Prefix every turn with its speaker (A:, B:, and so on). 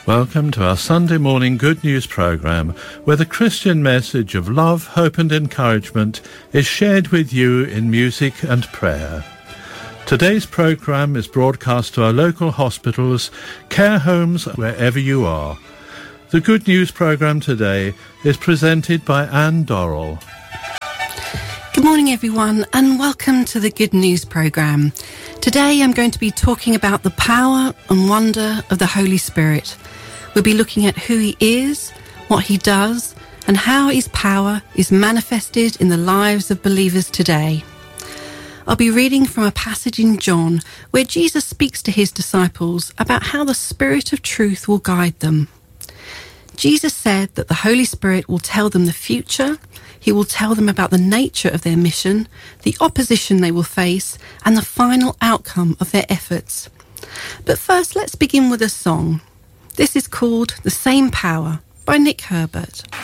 A: Welcome to our Sunday morning Good News programme, where the Christian message of love, hope and encouragement is shared with you in music and prayer. Today's programme is broadcast to our local hospitals, care homes, wherever you are. The Good News programme today is presented by Anne Dorrell.
B: Good morning everyone, and welcome to the Good News programme. Today I'm going to be talking about the power and wonder of the Holy Spirit. We'll be looking at who he is, what he does, and how his power is manifested in the lives of believers today. I'll be reading from a passage in John where Jesus speaks to his disciples about how the Spirit of truth will guide them. Jesus said that the Holy Spirit will tell them the future. He will tell them about the nature of their mission, the opposition they will face, and the final outcome of their efforts. But first, let's begin with a song. This is called The Same Power by Nick Herbert.